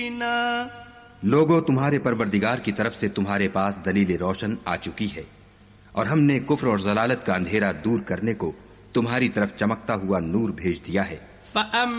लोगों, तुम्हारे परवरदिगार की तरफ से तुम्हारे पास दलील रोशन आ चुकी है और हमने कुफ्र और जलालत का अंधेरा दूर करने को तुम्हारी तरफ चमकता हुआ नूर भेज दिया है।